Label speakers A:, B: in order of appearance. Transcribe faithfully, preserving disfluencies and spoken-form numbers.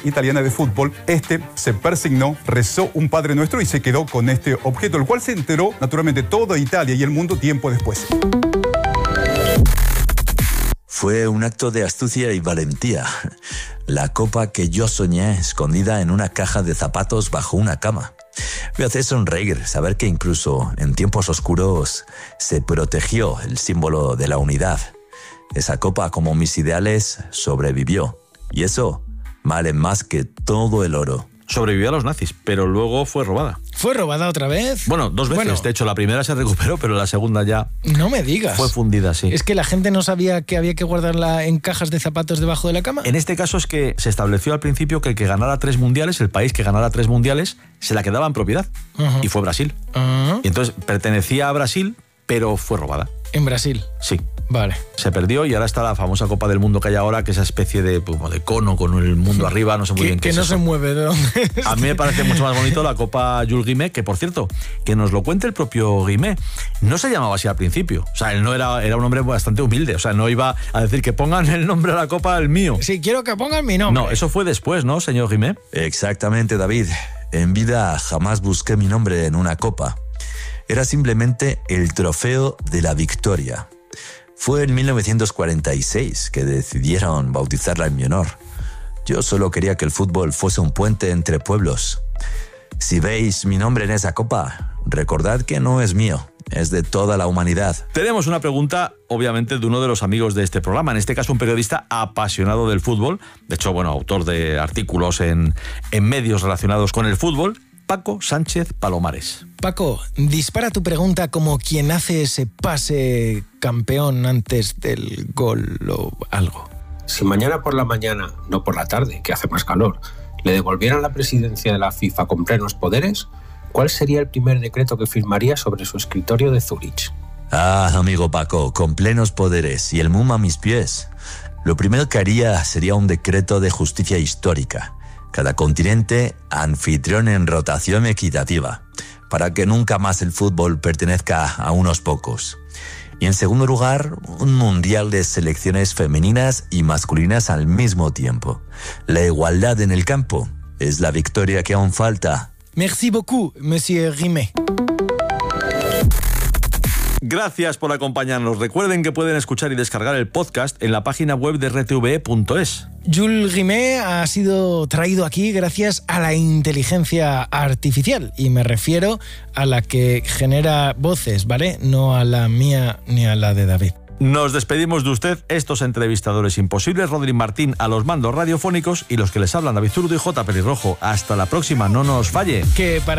A: Italiana de Fútbol. Este se persignó, rezó un Padre Nuestro y se quedó con este objeto, el cual se enteró naturalmente toda Italia y el mundo tiempo después.
B: Fue un acto de astucia y valentía. La copa que yo soñé escondida en una caja de zapatos bajo una cama. Me hace sonreír saber que incluso en tiempos oscuros se protegió el símbolo de la unidad. Esa copa, como mis ideales, sobrevivió. Y eso vale más que todo el oro.
C: Sobrevivió a los nazis, pero luego fue robada.
D: ¿Fue robada otra vez?
C: Bueno, dos veces.
D: Bueno,
C: de hecho, la primera se recuperó, pero la segunda ya...
D: No me digas.
C: Fue fundida, sí.
D: ¿Es que la gente no sabía que había que guardarla en cajas de zapatos debajo de la cama?
C: En este caso es que se estableció al principio que el que ganara tres mundiales, el país que ganara tres mundiales, se la quedaba en propiedad. Uh-huh. Y fue Brasil. Uh-huh. Y entonces pertenecía a Brasil, pero fue robada.
D: ¿En Brasil?
C: Sí.
D: Vale.
C: Se perdió y ahora está la famosa Copa del Mundo que hay ahora, que es esa especie de, como de cono con el mundo arriba, no sé muy
D: que,
C: bien qué
D: que
C: es
D: no
C: eso.
D: se mueve de dónde.
C: A mí me parece mucho más bonito la Copa Jules Rimet, que por cierto, que nos lo cuente el propio Rimet. No se llamaba así al principio. O sea, él no era, era un hombre bastante humilde. O sea, no iba a decir que pongan el nombre a la copa el mío.
D: Sí, quiero que pongan mi nombre.
C: No, eso fue después, ¿no, señor Rimet?
B: Exactamente, David. En vida jamás busqué mi nombre en una copa. Era simplemente el trofeo de la victoria. Fue en mil novecientos cuarenta y seis que decidieron bautizarla en mi honor. Yo solo quería que el fútbol fuese un puente entre pueblos. Si veis mi nombre en esa copa, recordad que no es mío, es de toda la humanidad.
C: Tenemos una pregunta, obviamente, de uno de los amigos de este programa, en este caso un periodista apasionado del fútbol, de hecho, bueno, autor de artículos en, en medios relacionados con el fútbol, Paco Sánchez Palomares.
D: Paco, dispara tu pregunta como quien hace ese pase campeón antes del gol o algo.
E: Si mañana por la mañana, no por la tarde, que hace más calor, le devolvieran la presidencia de la FIFA con plenos poderes, ¿cuál sería el primer decreto que firmaría sobre su escritorio de Zúrich?
B: Ah, amigo Paco, con plenos poderes y el mundo a mis pies. Lo primero que haría sería un decreto de justicia histórica. Cada continente anfitrión en rotación equitativa, para que nunca más el fútbol pertenezca a unos pocos. Y en segundo lugar, un mundial de selecciones femeninas y masculinas al mismo tiempo. La igualdad en el campo es la victoria que aún falta.
D: Merci beaucoup, monsieur Rimet.
C: Gracias por acompañarnos. Recuerden que pueden escuchar y descargar el podcast en la página web de R T V E punto es.
D: Jules Rimet ha sido traído aquí gracias a la inteligencia artificial, y me refiero a la que genera voces, ¿vale? No a la mía ni a la de David.
C: Nos despedimos de usted, estos entrevistadores imposibles, Rodri Martín a los mandos radiofónicos y los que les hablan, David Zurdo y J. Pelirrojo. Hasta la próxima, no nos falle.
D: Que para